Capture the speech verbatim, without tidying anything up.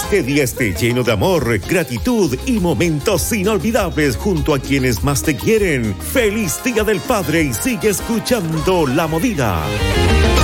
este día esté lleno de amor, gratitud y momentos inolvidables junto a quienes más te quieren. ¡Feliz Día del Padre! Y sigue escuchando La Movida.